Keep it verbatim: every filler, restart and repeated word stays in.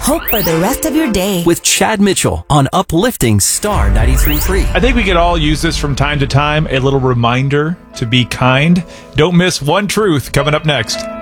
hope for the rest of your day. With Chad Mitchell on Uplifting Star ninety-three point three. I think we could all use this from time to time, a little reminder to be kind. Don't miss One Truth coming up next.